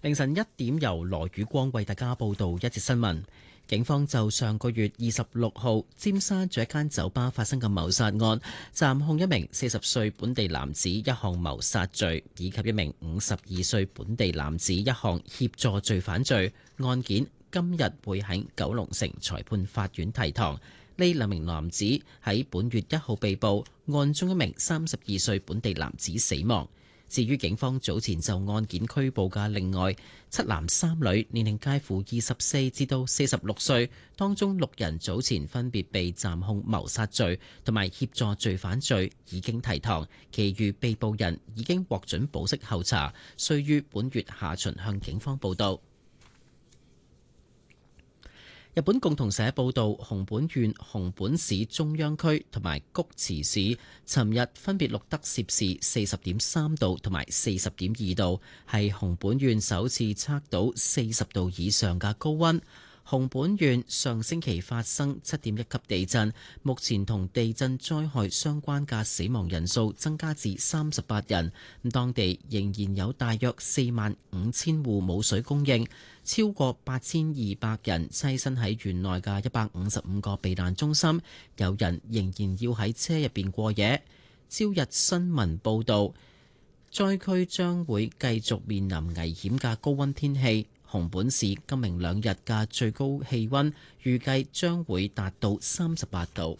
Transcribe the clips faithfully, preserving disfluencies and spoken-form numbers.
凌晨一點，由羅宇光為大家報道一節新聞。警方就上個月二十六號尖沙咀一間酒吧發生嘅謀殺案，暫控一名四十歲本地男子一項謀殺罪，以及一名五十二歲本地男子一項協助罪犯罪。案件今日會喺九龍城裁判法院提堂。呢兩名男子喺本月一號被捕，案中一名三十二歲本地男子死亡。至於警方早前就案件拘捕嘅另外七男三女，年齡介乎二十四至到四十六歲，當中六人早前分別被暫控謀殺罪同埋協助罪犯罪，已經提堂。其餘被捕人已經獲准保釋候查，須於本月下旬向警方報到。日本共同社報道，熊本縣熊本市中央區同埋菊池市尋日分別錄得攝氏四十點三度同埋四十點二度，係熊本縣首次測到四十度以上嘅高溫。熊本縣上星期發生七點一級地震，目前同地震災害相關嘅死亡人數增加至三十八人。咁當地仍然有大約四萬五千戶冇水供應，超過八千二百人棲身喺縣內嘅一百五十五個避難中心，有人仍然要喺車入邊過夜。朝日新聞報導，災區將會繼續面臨危險嘅高溫天氣。熊本市今明兩日嘅最高氣溫預計將會達到三十八度。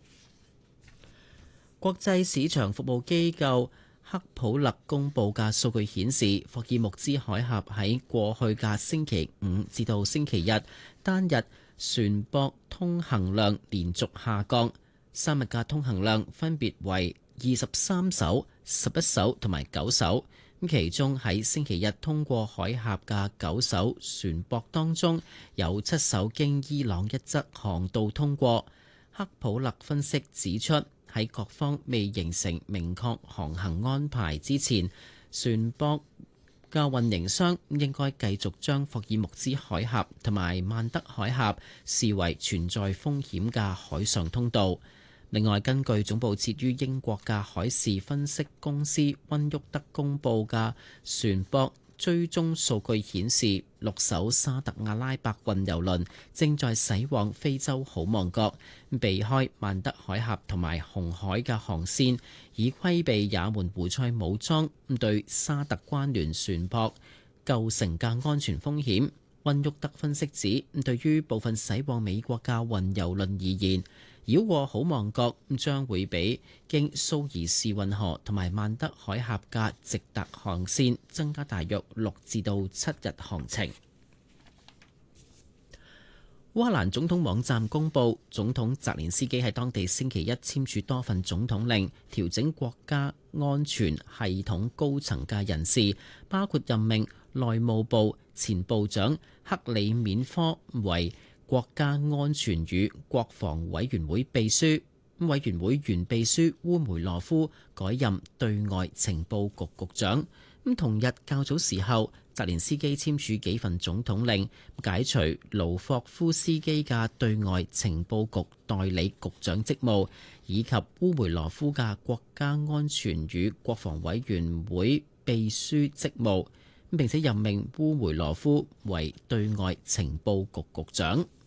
國際市場服務機構克普勒公佈嘅數據顯示，霍爾木茲海峽喺過去嘅星期五至到星期日單日船舶通行量連續下降，三日嘅通行量分別為二十三艘、十一艘同埋九艘。其中喺星期日通過海峽嘅九艘船舶當中，有七艘經伊朗一側航道通過。克普勒分析指出，喺各方未形成明確航行安排之前，船舶嘅運營商應該繼續將霍爾木茲海峽同埋曼德海峽視為存在風險嘅海上通道。另外，根據總部設於英國嘅海事分析公司溫沃德公佈嘅船舶追蹤數據顯示，六艘沙特阿拉伯運油輪正在駛往非洲好望角，避開曼德海峽同埋紅海嘅航線，以規避也門胡塞武裝對沙特關聯船舶構成嘅安全風險。溫沃德分析指，對於部分駛往美國嘅運油輪而言，繞過好望角將會比經蘇伊士運河同埋曼德海峽嘅直達航線增加大約六至到七日航程。烏克蘭總統網站公佈，總統澤連斯基喺當地星期一簽署多份總統令，調整國家安全系統高層嘅人事，包括任命內務部前部長克里緬科為國家安全與國防委員會秘書，委員會原秘書烏梅羅夫改任對外情報局局長。咁同日較早時候，澤連斯基簽署幾份總統令，解除盧霍夫斯基嘅對外情報局代理局長職務，以及烏梅羅夫嘅國家安全與國防委員會秘書職務，並且任命烏梅羅夫為對外情報局局長。